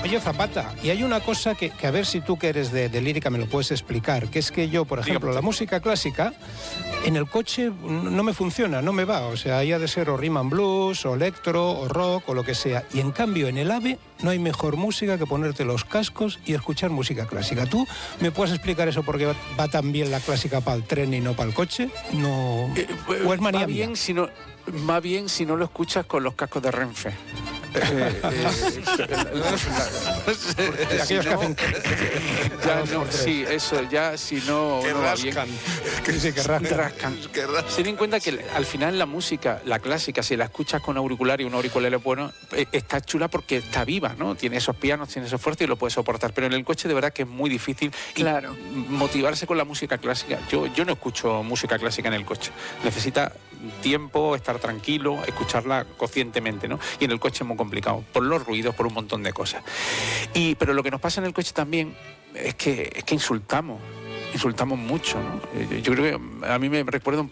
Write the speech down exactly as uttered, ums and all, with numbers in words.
Oye, Zapata, y hay una cosa que, que a ver si tú que eres de, de lírica me lo puedes explicar, que es que yo, por ejemplo, Dígame. la música clásica, en el coche no me funciona, no me va, o sea, ahí ha de ser o rhythm and blues, o electro, o rock, o lo que sea, y en cambio en el AVE no hay mejor música que ponerte los cascos y escuchar música clásica. ¿Tú me puedes explicar eso porque va, va tan bien la clásica para el tren y no para el coche? No... Eh, ¿O es manía va bien mía? si no, va bien si no lo escuchas con los cascos de Renfe. Eh, eh, aquellos si que no, hacen ya no, sí, eso, ya si no, que no va rascan. bien. Que sí, que rascan. rascan. Que rascan. Ten en cuenta que al final la música, la clásica, si la escuchas con auricular y un auricular es bueno, eh, está chula porque está viva, ¿no? Tiene esos pianos, tiene esos fuertes y lo puedes soportar. Pero en el coche de verdad que es muy difícil y Claro. motivarse con la música clásica. Yo, yo no escucho música clásica en el coche. Necesita tiempo, estar tranquilo, escucharla conscientemente, ¿no? Y en el coche es muy complicado, por los ruidos, por un montón de cosas. Y, pero lo que nos pasa en el coche también es que, es que insultamos, insultamos mucho, ¿no? Yo creo que a mí me recuerda un